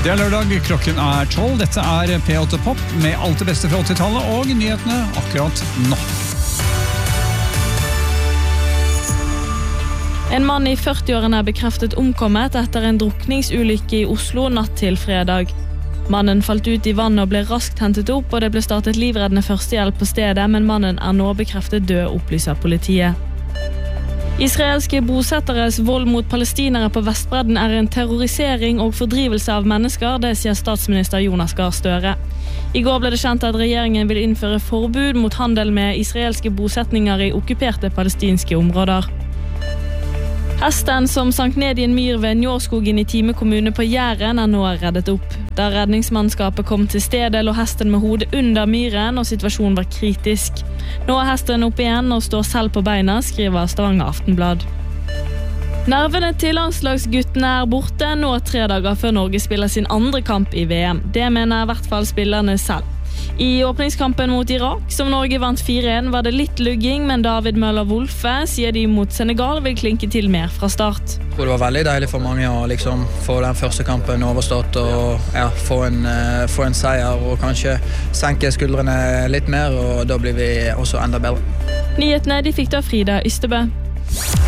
Det lørdag, klokken 12. Dette P8 Pop med alt det beste fra 80-tallet og nyhetene akkurat nå. En mann I 40-årene bekreftet omkommet etter en drukningsulykke I Oslo natt til fredag. Mannen falt ut I vannet og ble raskt hentet opp, og det ble startet livreddende førstehjelp på stedet, men mannen nå bekreftet død, opplyser politiet. Israelske bosetteres vold mot palestinere på Vestbredden en terrorisering og fordrivelse av mennesker, det sier statsminister Jonas Gahr Støre. I går ble det kjent at regjeringen vil innføre forbud mot handel med israelske bosetninger I okkuperte palestinske områder. Hesten som sank ned I en myr ved Njåskogen I Time kommune på Jæren nå reddet opp. Da redningsmannskapet kom til stedet, lå hesten med hodet under myren, og situasjonen var kritisk. Nå hesten opp igjen og står selv på beina, skriver Stavanger Aftenblad. Nervene til landslagsguttene borte nå 3 dager før Norge spiller sin andre kamp I VM. Det mener I hvert fall spillerne selv. I åpningskampen mot Irak, som Norge vant 4-1, var det litt lugging, men David Møller-Wolfe sier de mot Senegal vil klinke til mer fra start. Jeg tror det var veldig deilig for mange å få den første kampen overstått og få en seier og kanskje senke skuldrene litt mer, og da blir vi også enda bedre. Nyhetene de fikk da Frida Ystebø.